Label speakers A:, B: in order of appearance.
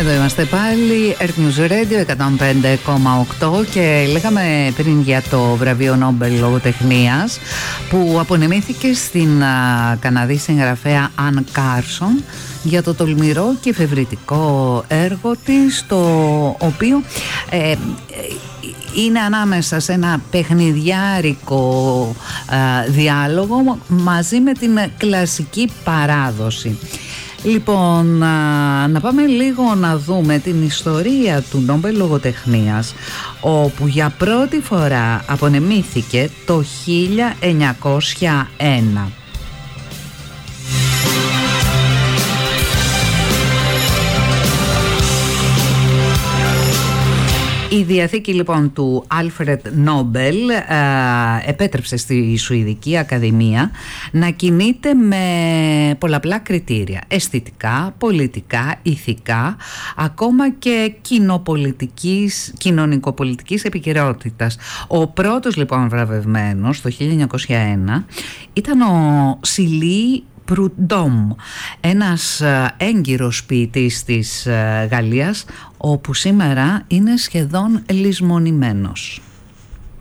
A: Εδώ είμαστε πάλι, Earth News Radio 105,8 και λέγαμε πριν για το βραβείο Νόμπελ λογοτεχνίας που απονεμήθηκε στην Καναδή συγγραφέα Αν Κάρσον για το τολμηρό και εφευρετικό έργο της, το οποίο είναι ανάμεσα σε ένα παιχνιδιάρικο διάλογο μαζί με την κλασική παράδοση. Λοιπόν, να πάμε λίγο να δούμε την ιστορία του Νόμπελ λογοτεχνίας, όπου για πρώτη φορά απονεμήθηκε το 1901. Η διαθήκη λοιπόν του Άλφρεντ Νόμπελ επέτρεψε στη Σουηδική Ακαδημία να κινείται με πολλαπλά κριτήρια, αισθητικά, πολιτικά, ηθικά, ακόμα και κοινωνικοπολιτικής επικαιρότητας. Ο πρώτος λοιπόν βραβευμένος το 1901 ήταν ο Σιλί Προυντόμ, ένας έγκυρος ποιητής της Γαλλίας, όπου σήμερα είναι σχεδόν λησμονημένος.